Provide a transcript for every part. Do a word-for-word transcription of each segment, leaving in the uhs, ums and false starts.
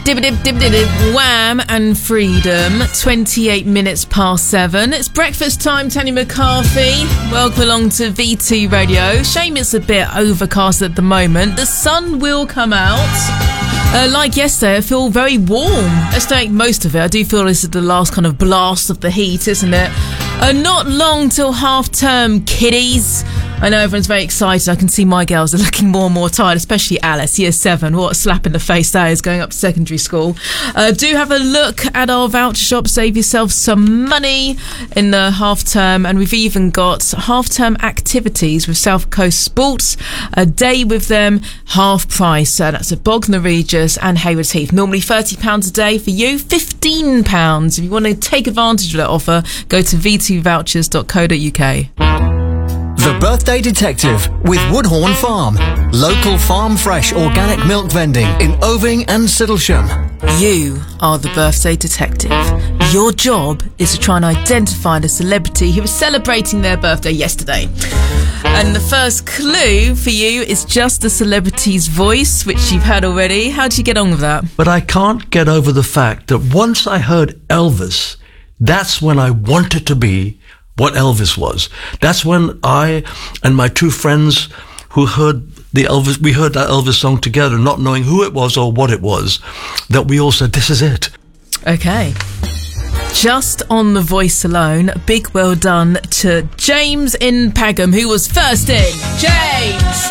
Dib dib dib dib dib. Wham and Freedom. twenty-eight minutes past seven. It's breakfast time. Tanya McCarthy. Welcome along to V two Radio. Shame it's a bit overcast at the moment. The sun will come out. Uh, like yesterday, I feel very warm. Let's take most of it. I do feel this is the last kind of blast of the heat, isn't it? Uh, not long till half term, kiddies. I know everyone's very excited. I can see my girls are looking more and more tired, especially Alice, year seven. What a slap in the face that is, going up to secondary school. Uh, do have a look at our voucher shop. Save yourself some money in the half term. And we've even got half term activities with South Coast Sports. A day with them, half price. Uh, that's at Bognor Regis and Haywards Heath. Normally thirty pounds a day for you, fifteen pounds. If you want to take advantage of that offer, go to v two vouchers dot co dot uk. The Birthday Detective with Woodhorn Farm. Local farm fresh organic milk vending in Oving and Siddlesham. You are the Birthday Detective. Your job is to try and identify the celebrity who was celebrating their birthday yesterday. And the first clue for you is just the celebrity's voice, which you've heard already. How do you get on with that? But I can't get over the fact that once I heard Elvis, that's when I wanted to be what Elvis was. That's when I and my two friends who heard the Elvis, we heard that Elvis song together, not knowing who it was or what it was, that we all said, this is it. Okay. Just on the voice alone, a big well done to James in Pagham, who was first in. James!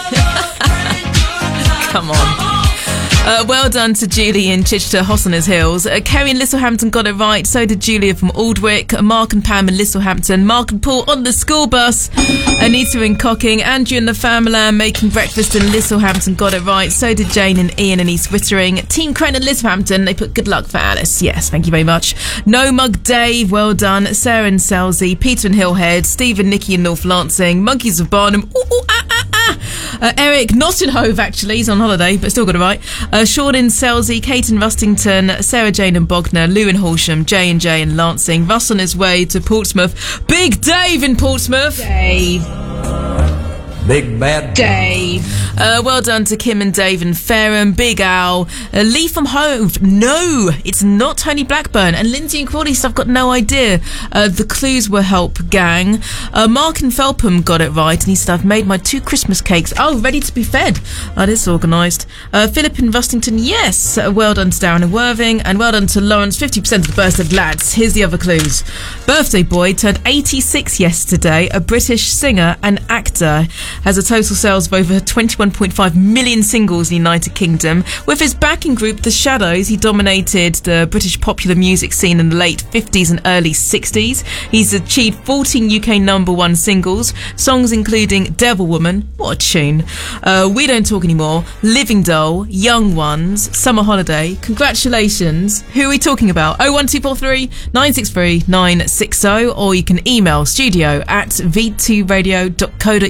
Come on. Uh, well done to Julie in Chichester, Hossoners Hills. Uh, Kerry in Littlehampton got it right. So did Julia from Aldwick. Uh, Mark and Pam in Littlehampton. Mark and Paul on the school bus. Anita in Cocking. Andrew and the Family making breakfast in Littlehampton got it right. So did Jane and Ian in East Wittering. Team Crane in Littlehampton. They put good luck for Alice. Yes, thank you very much. No Mug Dave. Well done. Sarah in Selsey. Peter in Hillhead. Steve and Nikki in North Lancing. Monkeys of Barnham. Ooh, ooh, ah, ah, ah. Uh, Eric, not in Hove actually. He's on holiday, but still got it right. Uh, Sean in Selsey, Kate in Rustington, Sarah Jane in Bognor, Lou in Horsham, J and J in Lancing, Russ on his way to Portsmouth, Big Dave in Portsmouth. Dave. Big bad Dave. Uh, well done to Kim and Dave in Fareham, Big Al, uh, Lee from Hove. No, it's not Tony Blackburn. And Lindsay and Crawley, so I've got no idea. Uh, the clues will help, gang. Uh, Mark in Felpham got it right, and he said, I've made my two Christmas cakes. Oh, ready to be fed. That is organised. Uh, Philip in Rustington, yes. Uh, well done to Darren in Worthing, and well done to Lawrence, fifty percent of the birthday lads. Here's the other clues. Birthday boy turned eighty-six yesterday, a British singer and actor. Has a total sales of over twenty-one point five million singles in the United Kingdom. With his backing group, The Shadows, he dominated the British popular music scene in the late fifties and early sixties. He's achieved fourteen U K number one singles, songs including Devil Woman, what a tune, uh, We Don't Talk Anymore, Living Doll, Young Ones, Summer Holiday. Congratulations. Who are we talking about? oh one two four three, nine six three, nine six oh, or you can email studio at v two radio dot co dot